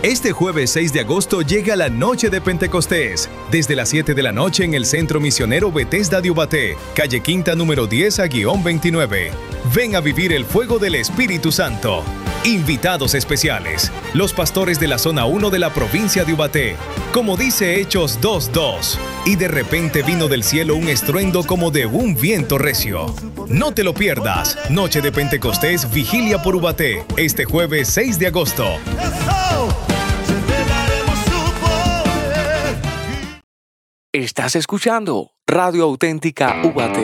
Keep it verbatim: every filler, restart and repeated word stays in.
Este jueves seis de agosto llega la Noche de Pentecostés, desde las siete de la noche en el Centro Misionero Bethesda de Ubaté, calle Quinta número diez a guión veintinueve. Ven a vivir el fuego del Espíritu Santo. Invitados especiales, los pastores de la zona uno de la provincia de Ubaté. Como dice Hechos dos dos, y de repente vino del cielo un estruendo como de un viento recio. No te lo pierdas, Noche de Pentecostés, Vigilia por Ubaté, este jueves seis de agosto. Estás escuchando Radio Auténtica Ubaté.